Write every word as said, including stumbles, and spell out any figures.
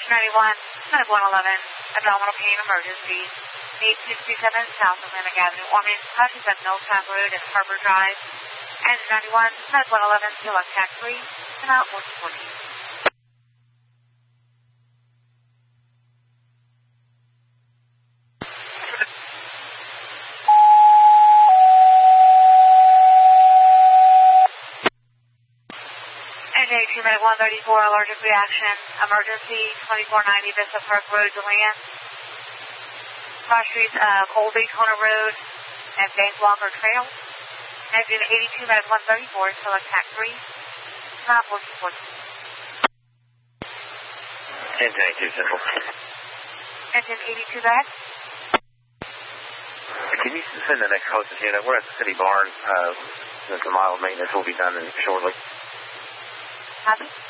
ninety-one, nine one eleven, abdominal pain emergency, eight sixty-seven South Atlantic Avenue, Ormond, touches at Milltown Road and Harbor Drive, and ninety-one, nine one eleven, select taxi, and out one forty. eighteen ninety-one thirty-four, allergic reaction, emergency, twenty-four ninety Vista Park Road, DeLand. Cross streets of Old Daytona Road and Bank Walker Trail. Engine eighty-two ninety-one thirty-four, select tax three, not fourteen fourteen. Engine eighty-two Central. Engine eighty-two, go ahead. Can you send the next closest unit? We're at the City Barn. Uh, the mild maintenance will be done shortly. Copy.